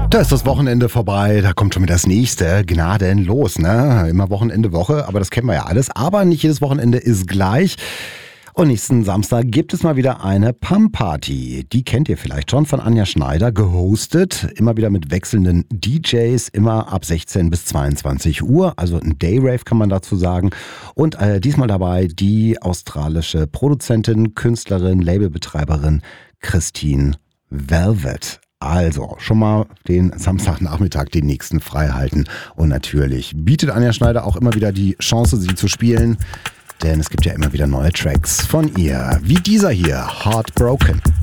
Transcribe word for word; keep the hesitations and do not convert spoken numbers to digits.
Da ist das Wochenende vorbei, da kommt schon wieder das nächste, gnadenlos, ne? Immer Wochenende, Woche, aber das kennen wir ja alles. Aber nicht jedes Wochenende ist gleich. Und nächsten Samstag gibt es mal wieder eine Pump-Party. Die kennt ihr vielleicht schon von Anja Schneider, gehostet. Immer wieder mit wechselnden D Js, immer ab sechzehn bis zweiundzwanzig Uhr. Also ein Dayrave kann man dazu sagen. Und äh, diesmal dabei die australische Produzentin, Künstlerin, Labelbetreiberin Christine Velvet. Also schon mal den Samstagnachmittag, den nächsten frei halten. Und natürlich bietet Anja Schneider auch immer wieder die Chance, sie zu spielen. Denn es gibt ja immer wieder neue Tracks von ihr. Wie dieser hier, Heartbroken.